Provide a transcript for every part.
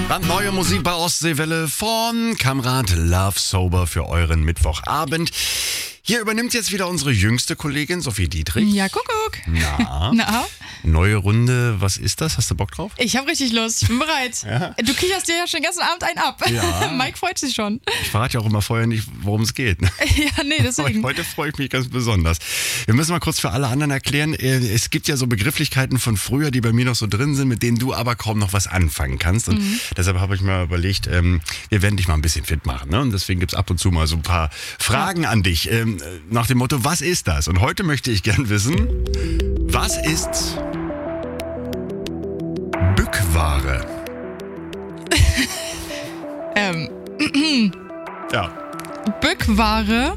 Neue Musik bei Ostseewelle von Kamrat Love Sober für euren Mittwochabend. Hier übernimmt jetzt wieder unsere jüngste Kollegin Sophie Dietrich. Ja, Kuckuck. Na? Neue Runde, was ist das? Hast du Bock drauf? Ich habe richtig Lust, ich bin bereit. Ja. Du kicherst dir ja schon den ganzen Abend einen ab. Ja. Mike freut sich schon. Ich verrate ja auch immer vorher nicht, worum es geht. Ne? Ja, nee, deswegen. Heute freue ich mich ganz besonders. Wir müssen mal kurz für alle anderen erklären, es gibt ja so Begrifflichkeiten von früher, die bei mir noch so drin sind, mit denen du aber kaum noch was anfangen kannst. Und deshalb habe ich mir überlegt, wir werden dich mal ein bisschen fit machen. Ne? Und deswegen gibt es ab und zu mal so ein paar Fragen an dich. Nach dem Motto, was ist das? Und heute möchte ich gern wissen, was ist Bückware? Ja. Bückware.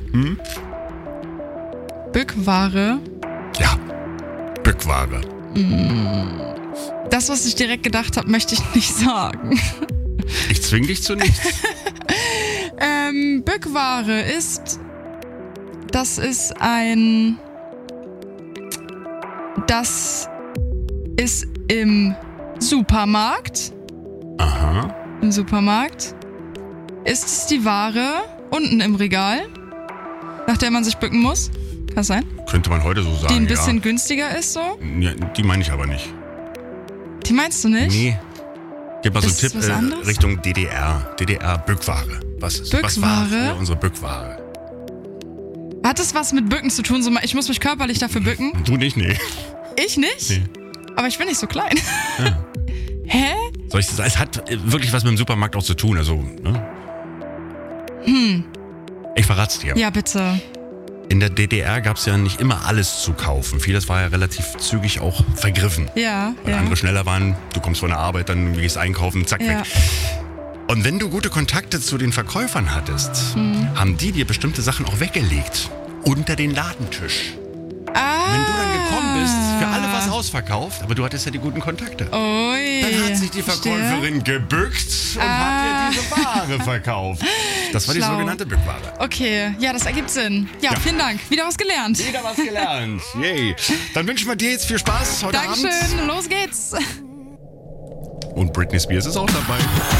Bückware. Ja, Bückware. Das, was ich direkt gedacht habe, möchte ich nicht sagen. Ich zwing dich zu nichts. Bückware ist... Das ist im Supermarkt. Aha. Im Supermarkt. Ist es die Ware unten im Regal, nach der man sich bücken muss? Kann das sein? Könnte man heute so sagen, Die ein bisschen günstiger ist so? Ja, die meine ich aber nicht. Die meinst du nicht? Nee. Gib mal so einen Ist Tipp was anderes? Richtung DDR. DDR-Bückware. Was war Bückware? früher unsere Bückware? Hat es was mit Bücken zu tun? So, ich muss mich körperlich dafür bücken? Du nicht, nee. Ich nicht? Nee. Aber ich bin nicht so klein. Ja. Hä? Soll ich das sagen? Es hat wirklich was mit dem Supermarkt auch zu tun. Also, ne? Ich verrat's dir. Ja, bitte. In der DDR gab es ja nicht immer alles zu kaufen. Vieles war ja relativ zügig auch vergriffen. Ja, Weil ja. andere schneller waren, du kommst von der Arbeit, dann gehst einkaufen, zack, Ja. weg. Und wenn du gute Kontakte zu den Verkäufern hattest, haben die dir bestimmte Sachen auch weggelegt. Unter den Ladentisch. Wenn du dann gekommen bist, für alle was ausverkauft, aber du hattest ja die guten Kontakte. Ui. Dann hat sich die Verkäuferin gebückt und hat dir diese Ware verkauft. Das war die Schlau. sogenannte Bückware. Okay, ja, das ergibt Sinn. Ja, vielen Dank. Wieder was gelernt. Wieder was gelernt. Yay. Dann wünschen wir dir jetzt viel Spaß heute Abend. Dankeschön, los geht's. Und Britney Spears ist auch dabei.